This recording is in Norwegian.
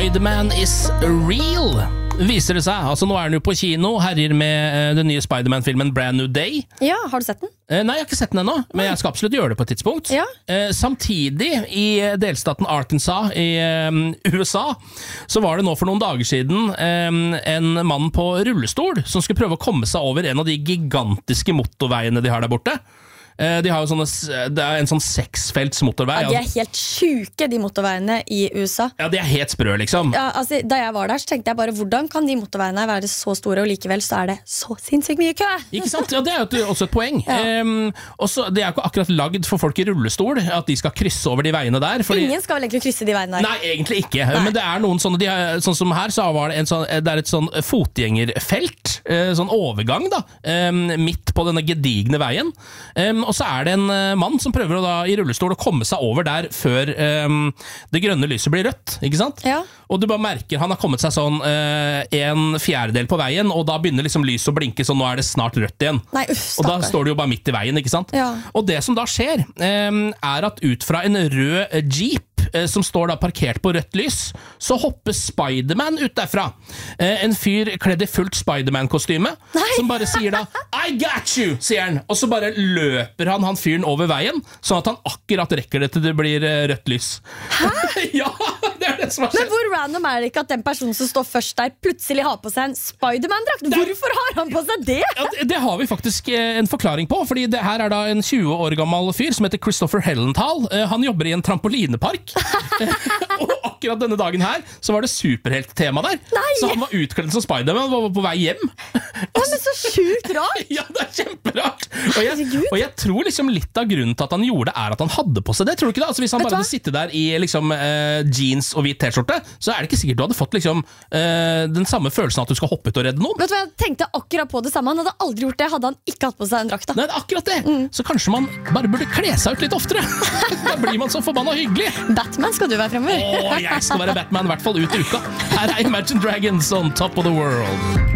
Spider-Man is real, viser det seg. Altså, nå er den jo på kino, herjer med den nye Spider-Man-filmen Brand New Day. Ja, har du sett den? Nei, jeg har ikke sett den ennå, men jeg skal absolutt gjøre det på et tidspunkt. Ja. Samtidig, i delstaten Arkansas i USA, så var det nå for noen dager siden en mann på rullestol som skulle prøve å komme seg over en av de gigantiske motorveiene de har der borte. De har jo det er en sånn 6-felts motorvei. Ja, de er helt syke, de motorveiene i USA. Ja, de er helt sprø, liksom. Ja, altså, da jeg var der, så tenkte jeg bare, hvordan kan de motorveiene være så store, og likevel så er det så sinnssykt mye kø? Ikke sant? Ja, det er jo også et poeng. Ja. Også, det er jo ikke akkurat lagd for folk i rullestol, at de skal krysse over de veiene der. Ingen skal vel egentlig krysse de veiene der? Nei, egentlig ikke. Nei. Men det er noen sånne, sånn som her, så var det, det er et sånn fotgjengerfelt, sånn overgang da, midt på denne gedigne veien. Og så er det en mann som prøver å, da, i rullestol å komme seg over der før det grønne lyset blir rødt, ikke sant? Ja. Og du bare merker, han har kommet seg sånn 1/4 på veien, og da begynner liksom lyset å blinke, så nå er det snart rødt igjen. Nei, og da står det jo bare midt i veien, ikke sant? Ja. Og det som da skjer, er at ut fra en rød Jeep, som står da parkert på rødt lys, så hopper Spider-Man ut derfra. En fyr kledd i fullt Spider-Man-kostyme, som bare sier da I got you, sier han, og så bare løper han fyren over veien, sånn at han akkurat rekker det til det blir rødt lys. Hæ? Ja, det er det som har skjedd. Men hvor random er det ikke at den personen som står først der plutselig har på seg en Spider-Man-drakt? Hvorfor har han på seg det? Ja, det har vi faktisk en forklaring på, fordi det her er da en 20 år gammel fyr som heter Christopher Hellenthal. Han jobber i en trampolinepark. Og akkurat denne dagen her så var det superhelt-tema der. Nei. Så han var utkledd som Spider-Man og var på vei hjem. Ja, men så sjukt rart. Ja, det er kjemperart. Og jeg tror liksom litt av grunnen til at han gjorde det er at han hadde på seg det. Tror du ikke det? Altså, hvis han bare hadde sittet der i liksom, jeans og hvit t-skjorte, så er det ikke sikkert du hadde fått liksom, den samme følelsen at du skal hoppe ut og redde noen. Vet du hva, jeg tenkte akkurat på det samme. Han hadde aldri gjort det, hadde han ikke hatt på seg en drakt. Nei, det er akkurat det. Så kanskje man bare burde kle seg ut litt oftere. Da blir man så forbanna hyggelig. Batman skal du være fremover. Jeg skal være Batman, i hvert fall ut i uka. Her er Imagine Dragons on Top of the World.